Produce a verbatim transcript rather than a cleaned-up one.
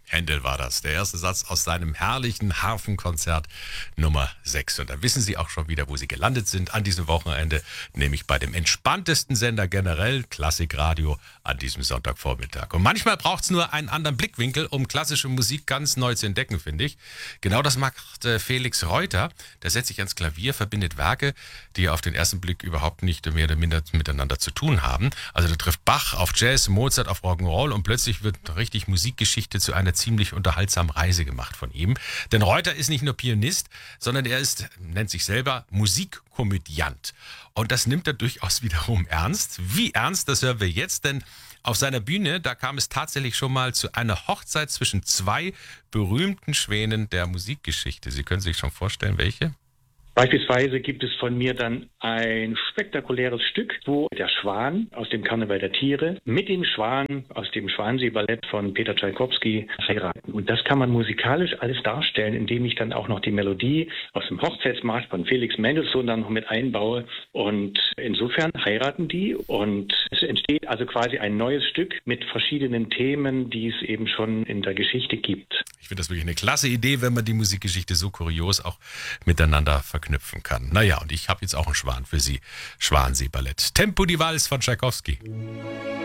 Händel war das, der erste Satz aus seinem herrlichen Harfenkonzert Nummer sechs. Und da wissen Sie auch schon wieder, wo Sie gelandet sind an diesem Wochenende, nämlich bei dem entspanntesten Sender generell, Klassikradio, an diesem Sonntagvormittag. Und manchmal braucht es nur einen anderen Blickwinkel, um klassische Musik ganz neu zu entdecken, finde ich. Genau das macht äh, Felix Reuter. Der setzt sich ans Klavier, verbindet Werke, die auf den ersten Blick überhaupt nicht mehr oder minder miteinander zu tun haben. Also der trifft Bach auf Jazz, Mozart auf Rock'n'Roll und plötzlich wird richtig Musikgeschichte zu einer ziemlich unterhaltsamen Reise gemacht von ihm. Denn Reuter ist nicht nur Pianist, sondern er ist, nennt sich selber, Musikkomödiant. Und das nimmt er durchaus wiederum ernst. Wie ernst, das hören wir jetzt, denn auf seiner Bühne, da kam es tatsächlich schon mal zu einer Hochzeit zwischen zwei berühmten Schwänen der Musikgeschichte. Sie können sich schon vorstellen, welche? Beispielsweise gibt es von mir dann ein spektakuläres Stück, wo der Schwan aus dem Karneval der Tiere mit dem Schwan aus dem Schwansee-Ballett von Peter Tschaikowski heiraten. Und das kann man musikalisch alles darstellen, indem ich dann auch noch die Melodie aus dem Hochzeitsmarsch von Felix Mendelssohn dann noch mit einbaue. Und insofern heiraten die und es entsteht also quasi ein neues Stück mit verschiedenen Themen, die es eben schon in der Geschichte gibt. Ich finde das wirklich eine klasse Idee, wenn man die Musikgeschichte so kurios auch miteinander verknüpfen kann. Naja, und ich habe jetzt auch einen Schwan für Sie. Schwansee-Ballett. Tempo di Vals von Tschaikowski.